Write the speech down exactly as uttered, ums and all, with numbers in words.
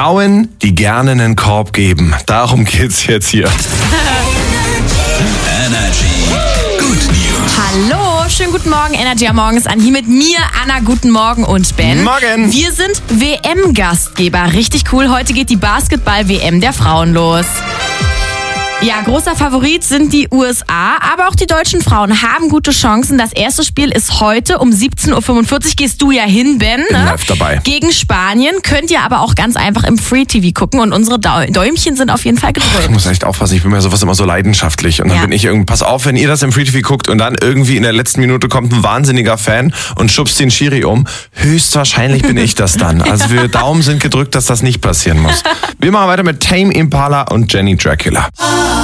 Frauen, die gerne einen Korb geben. Darum geht's jetzt hier. Energy Good News. Hallo, schönen guten Morgen. Energy am Morgen ist an. Hier mit mir, Anna, guten Morgen und Ben. Morgen. Wir sind W M-Gastgeber. Richtig cool. Heute geht die Basketball-W M der Frauen los. Ja, großer Favorit sind die U S A, aber auch die deutschen Frauen haben gute Chancen. Das erste Spiel ist heute um siebzehn Uhr fünfundvierzig. Gehst du ja hin, Ben, ne? Bin live dabei. Gegen Spanien. Könnt ihr aber auch ganz einfach im Free-T V gucken und unsere Däumchen sind auf jeden Fall gedrückt. Ich muss echt aufpassen, ich bin mir sowas immer so leidenschaftlich. Und dann Ja. bin ich irgendwie, pass auf, wenn ihr das im Free-T V guckt und dann irgendwie in der letzten Minute kommt ein wahnsinniger Fan und schubst den Schiri um. Höchstwahrscheinlich bin ich das dann. Also wir Daumen sind gedrückt, dass das nicht passieren muss. Wir machen weiter mit Tame Impala und Jenny Dracula.